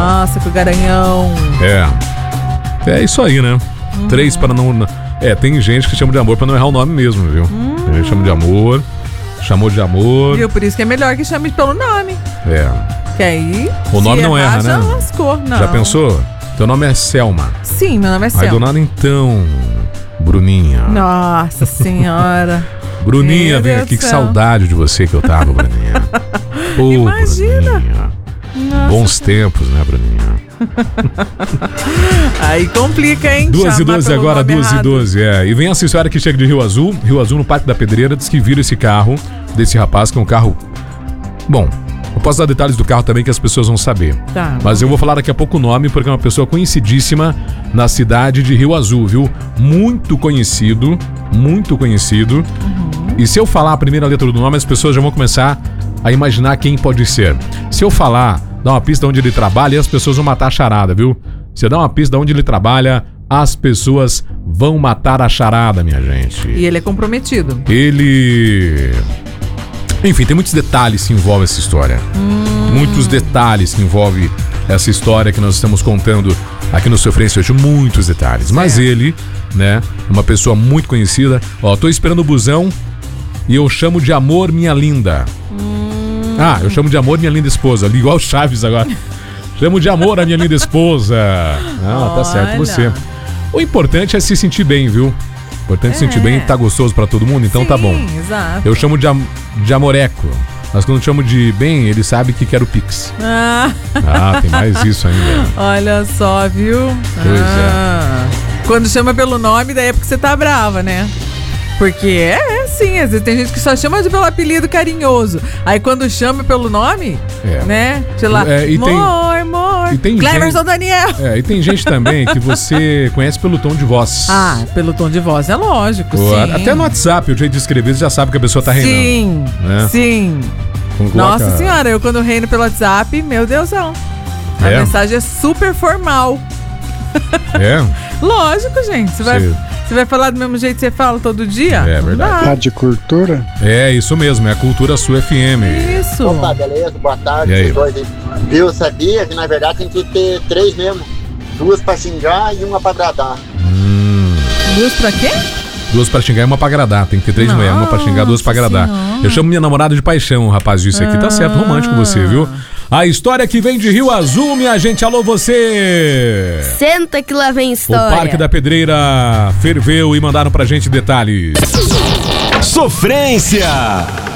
Nossa, com o garanhão. É isso aí, né? 3 para não... tem gente que chama de amor pra não errar o nome mesmo, viu? Tem gente que chama de amor, chamou de amor. Viu? Por isso que é melhor que chame pelo nome. Que aí... O nome não erra, já né? lascou, não. Já pensou? Teu nome é Selma. Sim, meu nome é Selma. Aí do nada então, Bruninha. Nossa senhora. Bruninha, vem aqui, que saudade de você que eu tava, Bruninha. Pô, imagina. Bruninha. Bons tempos, né, Bruninha? Aí complica, hein? 2h12 agora, 2h12, E vem essa história que chega de Rio Azul no Parque da Pedreira, diz que vira esse carro desse rapaz, que é um carro... Bom, eu posso dar detalhes do carro também que as pessoas vão saber. Tá. Mas eu vou falar daqui a pouco o nome, porque é uma pessoa conhecidíssima na cidade de Rio Azul, viu? Muito conhecido. E se eu falar a primeira letra do nome, as pessoas já vão começar a imaginar quem pode ser. Se eu falar, dá uma pista de onde ele trabalha, as pessoas vão matar a charada, viu? Se eu dar uma pista de onde ele trabalha, as pessoas vão matar a charada, minha gente. E ele é comprometido. Enfim, tem muitos detalhes que envolvem essa história. Muitos detalhes que envolvem essa história que nós estamos contando aqui no Sofrência hoje. Muitos detalhes. Mas ele, né, é uma pessoa muito conhecida. Ó, tô esperando o busão e eu chamo de amor, minha linda. Eu chamo de amor, minha linda esposa. Ali, igual o Chaves agora. Chamo de amor a minha linda esposa. Tá certo você. O importante é se sentir bem, viu? Importante se sentir bem, tá gostoso pra todo mundo, então tá bom. Exato. Eu chamo de amoreco. Mas quando eu chamo de bem, ele sabe que quero Pix. Tem mais isso ainda. Olha só, viu? Pois é. Quando chama pelo nome, daí é porque você tá brava, né? Porque sim, às vezes tem gente que só chama pelo apelido carinhoso. Aí quando chama pelo nome, né? Sei lá, amor. E tem Cleverson gente, Daniel. E tem gente também que você conhece pelo tom de voz. Pelo tom de voz, é lógico, sim. Até no WhatsApp, o jeito de escrever, você já sabe que a pessoa tá reinando. Sim, né? sim. Nossa senhora, eu quando reino pelo WhatsApp, meu Deusão. A mensagem é super formal. Lógico, gente. Você vai falar do mesmo jeito que você fala todo dia? É verdade. Rádio Cultura? É isso mesmo, é a Cultura Sul FM. Isso. Opa, beleza? Boa tarde. E aí? Eu sabia que na verdade tem que ter 3 mesmo. 2 pra xingar e 1 pra agradar. 2 pra quê? 2 pra xingar e 1 pra agradar. Tem que ter 3 mulheres, 1 pra xingar, 2 pra agradar. Senhora. Eu chamo minha namorada de paixão, rapaz, isso aqui tá certo, romântico você, viu? A história que vem de Rio Azul, minha gente, alô você! Senta que lá vem história. O Parque da Pedreira ferveu e mandaram pra gente detalhes. Sofrência!